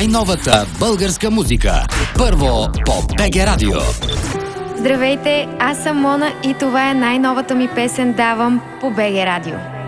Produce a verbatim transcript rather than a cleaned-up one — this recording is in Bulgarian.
най-новата българска музика. Първо по БГ Радио. Здравейте, аз съм Мона и това е най-новата ми песен "Давам" по БГ Радио.